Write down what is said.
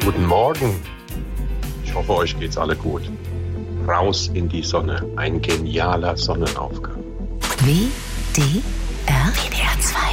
Guten Morgen. Ich hoffe, euch geht's alle gut. Raus in die Sonne. Ein genialer Sonnenaufgang. WDR 2.